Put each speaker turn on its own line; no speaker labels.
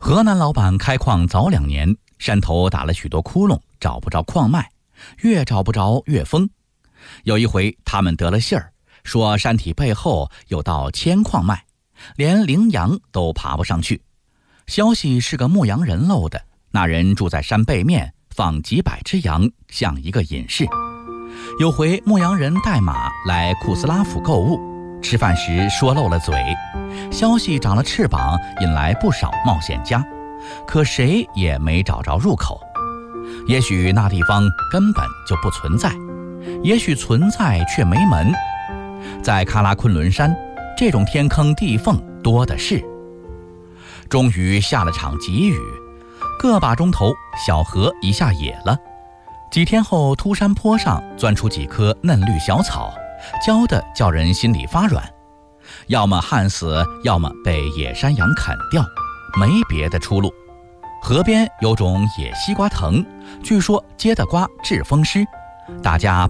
河南老板开矿早2年，山头打了许多窟窿，找不着矿脉，越找不着越疯。有一回他们得了信儿，说山体背后有道铅矿脉，连羚羊都爬不上去。消息是个牧羊人漏的，那人住在山背面，放几百只羊，像一个隐士。有回牧羊人带马来库斯拉夫购物，吃饭时说漏了嘴，消息长了翅膀，引来不少冒险家，可谁也没找着入口。也许那地方根本就不存在，也许存在却没门。在喀拉昆仑山，这种天坑地缝多的是。终于下了场急雨，个把钟头，小河一下野了。几天后，秃山坡上钻出几棵嫩绿小草，焦得叫人心里发软。要么旱死，要么被野山羊啃掉，没别的出路。河边有种野西瓜藤，据说结的瓜治风湿，大家